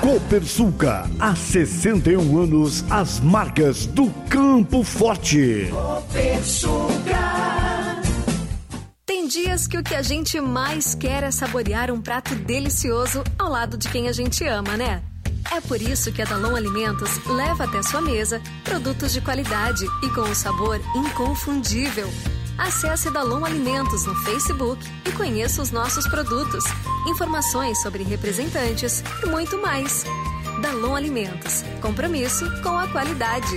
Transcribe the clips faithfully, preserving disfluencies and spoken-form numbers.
Copersucar, há sessenta e um anos, as marcas do Campo Forte. Copersucar. Tem dias que o que a gente mais quer é saborear um prato delicioso ao lado de quem a gente ama, né? É por isso que a Dalon Alimentos leva até sua mesa produtos de qualidade e com um sabor inconfundível. Acesse Dalon Alimentos no Facebook e conheça os nossos produtos, informações sobre representantes e muito mais. Dalon Alimentos, compromisso com a qualidade.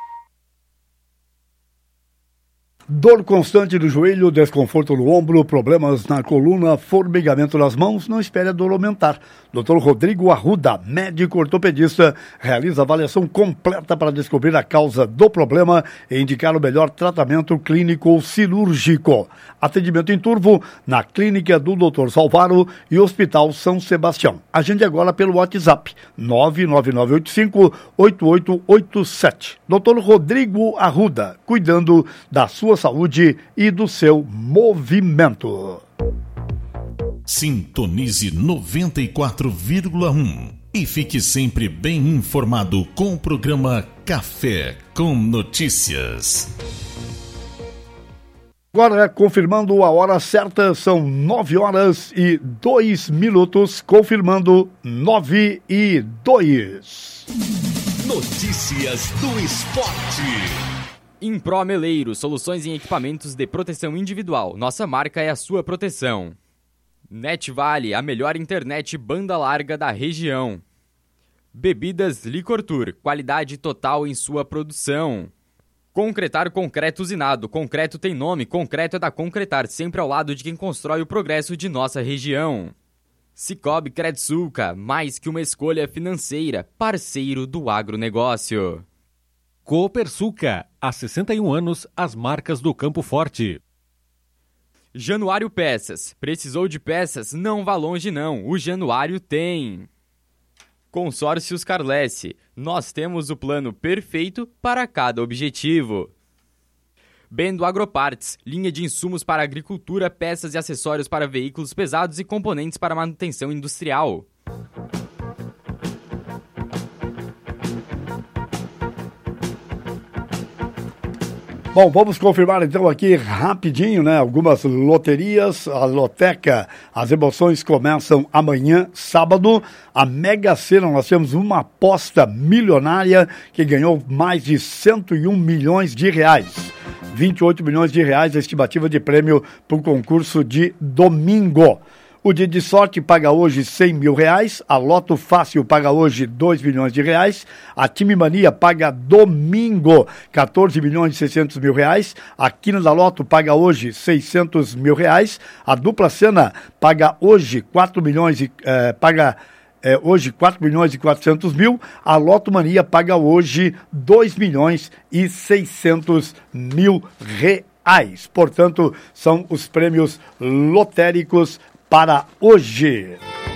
Dor constante do joelho, desconforto no ombro, problemas na coluna, formigamento nas mãos, não espere a dor aumentar. doutor Rodrigo Arruda, médico ortopedista, realiza avaliação completa para descobrir a causa do problema e indicar o melhor tratamento clínico ou cirúrgico. Atendimento em Turvo, na clínica do doutor Salvaro e Hospital São Sebastião. Agende agora pelo WhatsApp nove nove nove oito cinco oito oito oito sete. doutor Rodrigo Arruda, cuidando da sua saúde e do seu movimento. Sintonize noventa e quatro vírgula um e fique sempre bem informado com o programa Café com Notícias. Agora, confirmando a hora certa, são nove horas e dois minutos, confirmando nove e dois. Notícias do Esporte. Impro Meleiro, soluções em equipamentos de proteção individual. Nossa marca é a sua proteção. NetVale, a melhor internet banda larga da região. Bebidas Licortur, qualidade total em sua produção. Concretar concreto usinado. Concreto tem nome, concreto é da Concretar, sempre ao lado de quem constrói o progresso de nossa região. Cicobi Credsulca, mais que uma escolha financeira, parceiro do agronegócio. Copersucar, há sessenta e um anos, as marcas do Campo Forte. Januário Peças. Precisou de peças? Não vá longe não, o Januário tem. Consórcios Carlesse. Nós temos o plano perfeito para cada objetivo. Bendo Agroparts. Linha de insumos para agricultura, peças e acessórios para veículos pesados e componentes para manutenção industrial. Bom, vamos confirmar então aqui rapidinho, né? Algumas loterias, a Loteca, as emoções começam amanhã, sábado. A Mega Sena, nós temos uma aposta milionária que ganhou mais de cento e um milhões de reais. vinte e oito milhões de reais a estimativa de prêmio para o concurso de domingo. O Dia de Sorte paga hoje cem mil reais, a Loto Fácil paga hoje dois milhões de reais, a Time Mania paga domingo quatorze milhões e seiscentos mil reais, a Quina da Loto paga hoje seiscentos mil reais, a Dupla Sena paga hoje quatro milhões e eh, paga eh, hoje quatro milhões e quatrocentos mil, a Loto Mania paga hoje dois milhões e seiscentos mil reais. Portanto, são os prêmios lotéricos para hoje.